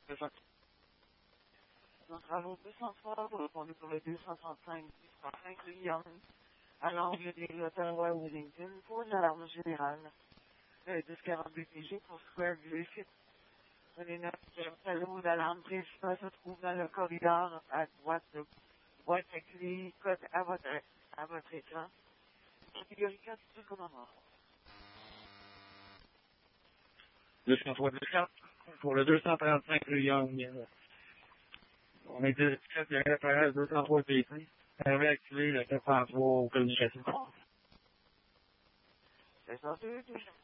Nos travaux 203 pour répondre pour le 235 rue Young, à l'angle des Ottawa-Wellington pour une alarme générale. Le 1042 PG pour Square Griffith. Les notes de panneau d'alarme principal se trouve dans le corridor à droite de boîte à clés, code à votre écran. Catégorie 4 du commandement. 234 pour le 235 rue Young. On est discret de l'appareil 203 PC. Avait activé le 403 aux communications. C'est ça,